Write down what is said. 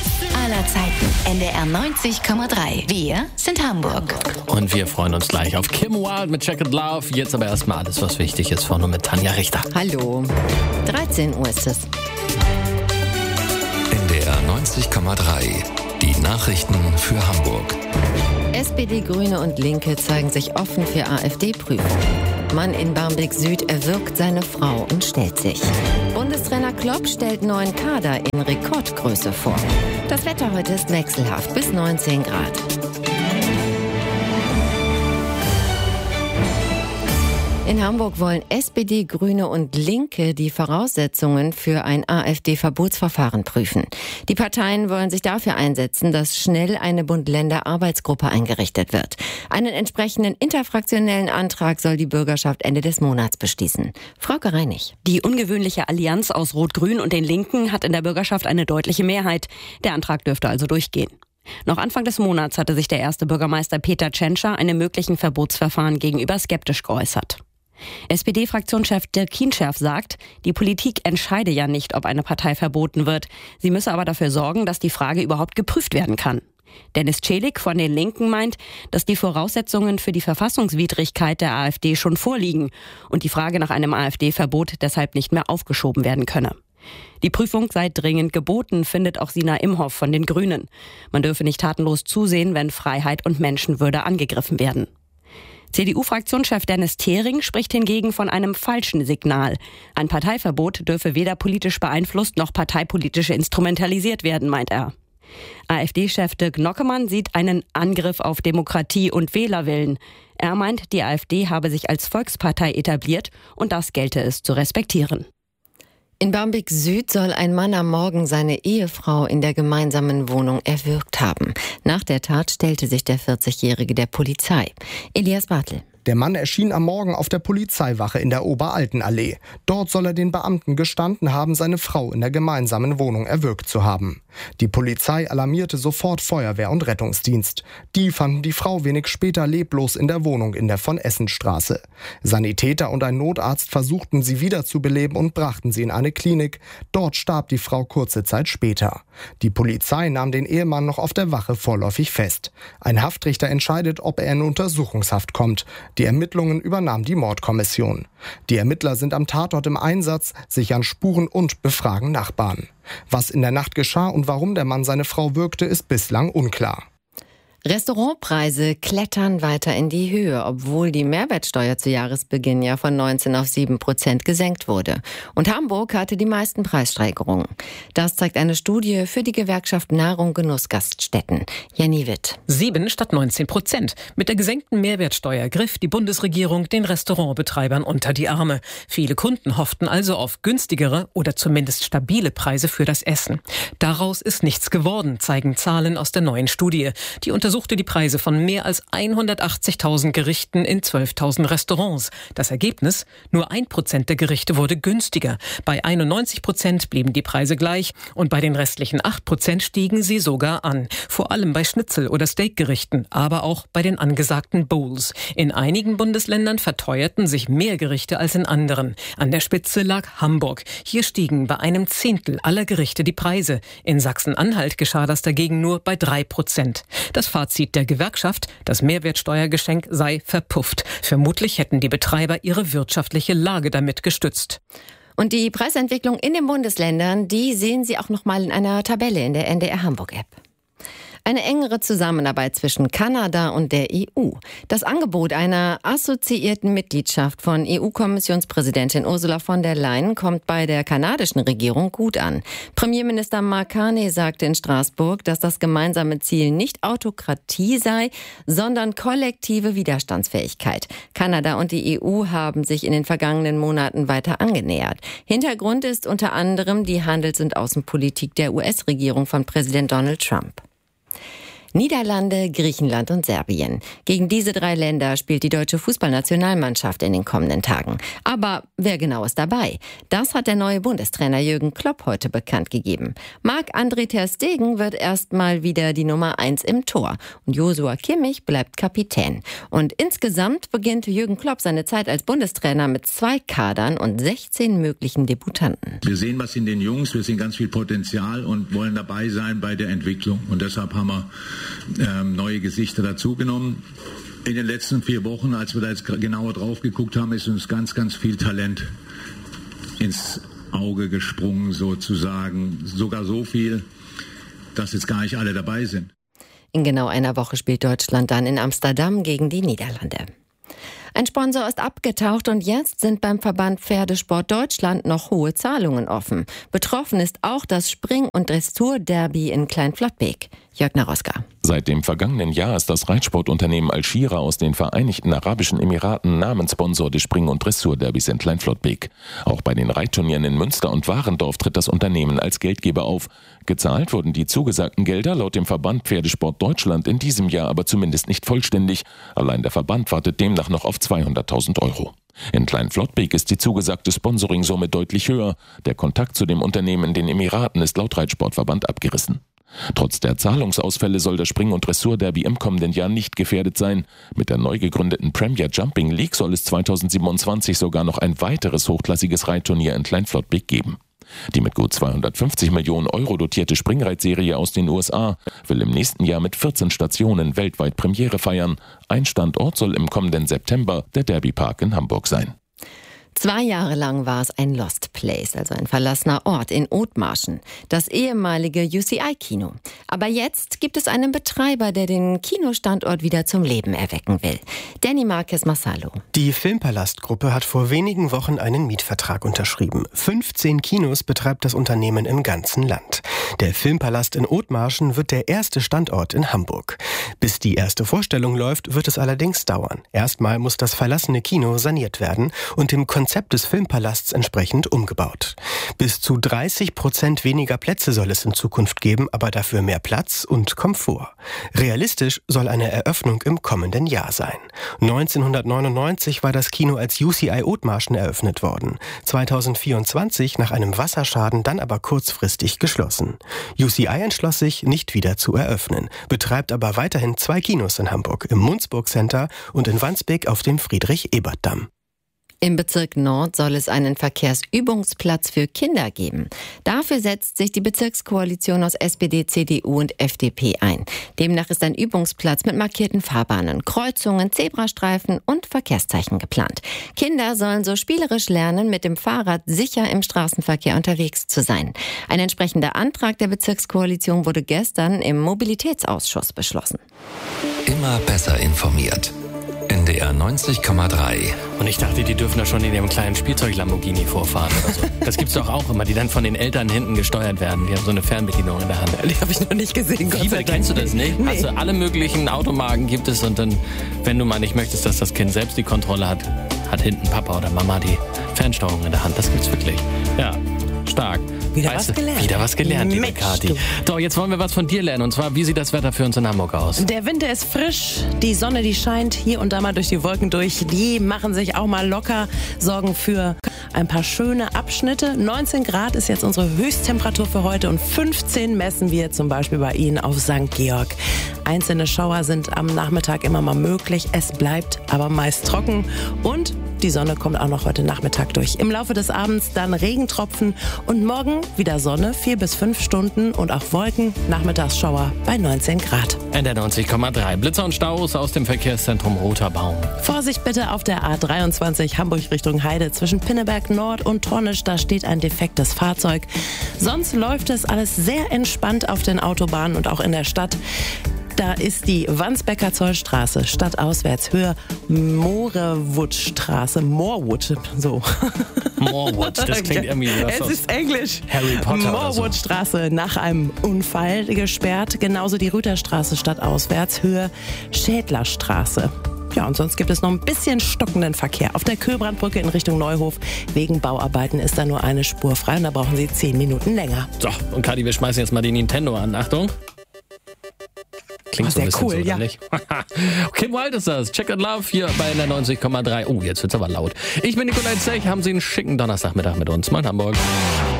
aller Zeiten. NDR 90,3. Wir sind Hamburg. Und wir freuen uns gleich auf Kim Wilde mit Check It Love. Jetzt aber erstmal alles, was wichtig ist, vorne mit Tanja Richter. Hallo. 13 Uhr ist es. NDR 90,3. Die Nachrichten für Hamburg. SPD, Grüne und Linke zeigen sich offen für AfD-Prüfung. Mann in Barmbek Süd erwürgt seine Frau und stellt sich. Bundestrainer Klopp stellt neuen Kader in Rekordgröße vor. Das Wetter heute ist wechselhaft bis 19 Grad. In Hamburg wollen SPD, Grüne und Linke die Voraussetzungen für ein AfD-Verbotsverfahren prüfen. Die Parteien wollen sich dafür einsetzen, dass schnell eine Bund-Länder-Arbeitsgruppe eingerichtet wird. Einen entsprechenden interfraktionellen Antrag soll die Bürgerschaft Ende des Monats beschließen. Frauke Reinig. Die ungewöhnliche Allianz aus Rot-Grün und den Linken hat in der Bürgerschaft eine deutliche Mehrheit. Der Antrag dürfte also durchgehen. Noch Anfang des Monats hatte sich der erste Bürgermeister Peter Tschentscher einem möglichen Verbotsverfahren gegenüber skeptisch geäußert. SPD-Fraktionschef Dirk Kienscherf sagt, die Politik entscheide ja nicht, ob eine Partei verboten wird. Sie müsse aber dafür sorgen, dass die Frage überhaupt geprüft werden kann. Dennis Celik von den Linken meint, dass die Voraussetzungen für die Verfassungswidrigkeit der AfD schon vorliegen und die Frage nach einem AfD-Verbot deshalb nicht mehr aufgeschoben werden könne. Die Prüfung sei dringend geboten, findet auch Sina Imhoff von den Grünen. Man dürfe nicht tatenlos zusehen, wenn Freiheit und Menschenwürde angegriffen werden. CDU-Fraktionschef Dennis Thering spricht hingegen von einem falschen Signal. Ein Parteiverbot dürfe weder politisch beeinflusst noch parteipolitisch instrumentalisiert werden, meint er. AfD-Chef Dirk Nockemann sieht einen Angriff auf Demokratie und Wählerwillen. Er meint, die AfD habe sich als Volkspartei etabliert und das gelte es zu respektieren. In Barmbek Süd soll ein Mann am Morgen seine Ehefrau in der gemeinsamen Wohnung erwürgt haben. Nach der Tat stellte sich der 40-Jährige der Polizei. Elias Bartel. Der Mann erschien am Morgen auf der Polizeiwache in der Oberaltenallee. Dort soll er den Beamten gestanden haben, seine Frau in der gemeinsamen Wohnung erwürgt zu haben. Die Polizei alarmierte sofort Feuerwehr und Rettungsdienst. Die fanden die Frau wenig später leblos in der Wohnung in der Von-Essen-Straße. Sanitäter und ein Notarzt versuchten sie wiederzubeleben und brachten sie in eine Klinik. Dort starb die Frau kurze Zeit später. Die Polizei nahm den Ehemann noch auf der Wache vorläufig fest. Ein Haftrichter entscheidet, ob er in Untersuchungshaft kommt. Die Ermittlungen übernahm die Mordkommission. Die Ermittler sind am Tatort im Einsatz, sichern Spuren und befragen Nachbarn. Was in der Nacht geschah und warum der Mann seine Frau würgte, ist bislang unklar. Restaurantpreise klettern weiter in die Höhe, obwohl die Mehrwertsteuer zu Jahresbeginn ja von 19 auf 7% gesenkt wurde. Und Hamburg hatte die meisten Preissteigerungen. Das zeigt eine Studie für die Gewerkschaft Nahrung Genuss Gaststätten. Jenny Witt. 7 statt 19%. Mit der gesenkten Mehrwertsteuer griff die Bundesregierung den Restaurantbetreibern unter die Arme. Viele Kunden hofften also auf günstigere oder zumindest stabile Preise für das Essen. Daraus ist nichts geworden, zeigen Zahlen aus der neuen Studie. Die untersuchte die Preise von mehr als 180.000 Gerichten in 12.000 Restaurants. Das Ergebnis? Nur 1% der Gerichte wurde günstiger. Bei 91% blieben die Preise gleich und bei den restlichen 8% stiegen sie sogar an. Vor allem bei Schnitzel- oder Steakgerichten, aber auch bei den angesagten Bowls. In einigen Bundesländern verteuerten sich mehr Gerichte als in anderen. An der Spitze lag Hamburg. Hier stiegen bei einem Zehntel aller Gerichte die Preise. In Sachsen-Anhalt geschah das dagegen nur bei 3%. Das Fazit der Gewerkschaft, das Mehrwertsteuergeschenk sei verpufft. Vermutlich hätten die Betreiber ihre wirtschaftliche Lage damit gestützt. Und die Preisentwicklung in den Bundesländern, die sehen Sie auch noch mal in einer Tabelle in der NDR Hamburg-App. Eine engere Zusammenarbeit zwischen Kanada und der EU. Das Angebot einer assoziierten Mitgliedschaft von EU-Kommissionspräsidentin Ursula von der Leyen kommt bei der kanadischen Regierung gut an. Premierminister Mark Carney sagte in Straßburg, dass das gemeinsame Ziel nicht Autokratie sei, sondern kollektive Widerstandsfähigkeit. Kanada und die EU haben sich in den vergangenen Monaten weiter angenähert. Hintergrund ist unter anderem die Handels- und Außenpolitik der US-Regierung von Präsident Donald Trump. Niederlande, Griechenland und Serbien. Gegen diese 3 Länder spielt die deutsche Fußballnationalmannschaft in den kommenden Tagen. Aber wer genau ist dabei? Das hat der neue Bundestrainer Jürgen Klopp heute bekannt gegeben. Marc-André ter Stegen wird erstmal wieder die Nummer 1 im Tor. Und Joshua Kimmich bleibt Kapitän. Und insgesamt beginnt Jürgen Klopp seine Zeit als Bundestrainer mit 2 Kadern und 16 möglichen Debutanten. Wir sehen was in den Jungs, wir sehen ganz viel Potenzial und wollen dabei sein bei der Entwicklung. Und deshalb haben wir neue Gesichter dazugenommen. In den letzten 4 Wochen, als wir da jetzt genauer drauf geguckt haben, ist uns ganz, ganz viel Talent ins Auge gesprungen sozusagen. Sogar so viel, dass jetzt gar nicht alle dabei sind. In genau einer Woche spielt Deutschland dann in Amsterdam gegen die Niederlande. Ein Sponsor ist abgetaucht und jetzt sind beim Verband Pferdesport Deutschland noch hohe Zahlungen offen. Betroffen ist auch das Spring- und Dressur-Derby in Klein-Flottbek. Jörg Naroska. Seit dem vergangenen Jahr ist das Reitsportunternehmen Al-Shira aus den Vereinigten Arabischen Emiraten Namenssponsor des Spring- und Dressur-Derbys in Klein-Flottbek. Auch bei den Reitturnieren in Münster und Warendorf tritt das Unternehmen als Geldgeber auf. Gezahlt wurden die zugesagten Gelder laut dem Verband Pferdesport Deutschland in diesem Jahr aber zumindest nicht vollständig. Allein der Verband wartet demnach noch auf 200.000 €. In Klein-Flottbek ist die zugesagte Sponsoringsumme deutlich höher. Der Kontakt zu dem Unternehmen in den Emiraten ist laut Reitsportverband abgerissen. Trotz der Zahlungsausfälle soll das Spring- und Dressur-Derby im kommenden Jahr nicht gefährdet sein. Mit der neu gegründeten Premier Jumping League soll es 2027 sogar noch ein weiteres hochklassiges Reitturnier in Klein-Flottbek geben. Die mit gut 250 Millionen € dotierte Springreitserie aus den USA will im nächsten Jahr mit 14 Stationen weltweit Premiere feiern. Ein Standort soll im kommenden September der Derbypark in Hamburg sein. 2 Jahre lang war es ein Lost Place, also ein verlassener Ort in Othmarschen, das ehemalige UCI-Kino. Aber jetzt gibt es einen Betreiber, der den Kinostandort wieder zum Leben erwecken will. Danny Marquez Massalo. Die Filmpalast-Gruppe hat vor wenigen Wochen einen Mietvertrag unterschrieben. 15 Kinos betreibt das Unternehmen im ganzen Land. Der Filmpalast in Othmarschen wird der erste Standort in Hamburg. Bis die erste Vorstellung läuft, wird es allerdings dauern. Erstmal muss das verlassene Kino saniert werden und dem Konzept des Filmpalasts entsprechend umgebaut. Bis zu 30% weniger Plätze soll es in Zukunft geben, aber dafür mehr Platz und Komfort. Realistisch soll eine Eröffnung im kommenden Jahr sein. 1999 war das Kino als UCI Othmarschen eröffnet worden. 2024 nach einem Wasserschaden dann aber kurzfristig geschlossen. UCI entschloss sich, nicht wieder zu eröffnen, betreibt aber weiterhin 2 Kinos in Hamburg, im Munzburg Center und in Wandsbek auf dem Friedrich-Ebert-Damm. Im Bezirk Nord soll es einen Verkehrsübungsplatz für Kinder geben. Dafür setzt sich die Bezirkskoalition aus SPD, CDU und FDP ein. Demnach ist ein Übungsplatz mit markierten Fahrbahnen, Kreuzungen, Zebrastreifen und Verkehrszeichen geplant. Kinder sollen so spielerisch lernen, mit dem Fahrrad sicher im Straßenverkehr unterwegs zu sein. Ein entsprechender Antrag der Bezirkskoalition wurde gestern im Mobilitätsausschuss beschlossen. Immer besser informiert. NDR 90,3. Und ich dachte, die dürfen da schon in ihrem kleinen Spielzeug-Lamborghini vorfahren oder so. Das gibt's doch auch immer, die dann von den Eltern hinten gesteuert werden. Die haben so eine Fernbedienung in der Hand. Die habe ich noch nicht gesehen. Gott sei Dank. Kennst du das nicht? Nee. Also alle möglichen Automarken gibt es und dann, wenn du mal nicht möchtest, dass das Kind selbst die Kontrolle hat, hat hinten Papa oder Mama die Fernsteuerung in der Hand. Das gibt's wirklich. Ja, stark. Wieder was gelernt, liebe Kathi. So, jetzt wollen wir was von dir lernen. Und zwar, wie sieht das Wetter für uns in Hamburg aus? Der Winter ist frisch, die Sonne, die scheint hier und da mal durch die Wolken durch. Die machen sich auch mal locker, sorgen für ein paar schöne Abschnitte. 19 Grad ist jetzt unsere Höchsttemperatur für heute und 15 messen wir zum Beispiel bei Ihnen auf St. Georg. Einzelne Schauer sind am Nachmittag immer mal möglich. Es bleibt aber meist trocken und die Sonne kommt auch noch heute Nachmittag durch. Im Laufe des Abends dann Regentropfen und morgen wieder Sonne, 4 bis 5 Stunden und auch Wolken, Nachmittagsschauer bei 19 Grad. NDR 90,3. Blitzer und Staus aus dem Verkehrszentrum Roter Baum. Vorsicht bitte auf der A23 Hamburg Richtung Heide zwischen Pinneberg Nord und Tornisch. Da steht ein defektes Fahrzeug. Sonst läuft es alles sehr entspannt auf den Autobahnen und auch in der Stadt. Da ist die Wandsbeker Zollstraße, stadtauswärts, Höhe Moorwoodstraße, Moorwood, so. Moorwood, das klingt irgendwie Es ist Englisch. Harry Potter Moorwoodstraße nach einem Unfall gesperrt, genauso die Rüterstraße stadtauswärts, Höhe Schädlerstraße. Ja, und sonst gibt es noch ein bisschen stockenden Verkehr. Auf der Köbrandbrücke in Richtung Neuhof. Wegen Bauarbeiten ist da nur eine Spur frei und da brauchen Sie 10 Minuten länger. So, und Kathi, wir schmeißen jetzt mal den Nintendo an. Achtung. Klingt so ein bisschen cool, so, oder ja. nicht? Kim Wilde ist das. Check and Love hier bei der 90,3. Oh, jetzt wird's aber laut. Ich bin Nikolai Zech. Haben Sie einen schicken Donnerstagmittag mit uns. Moin Hamburg.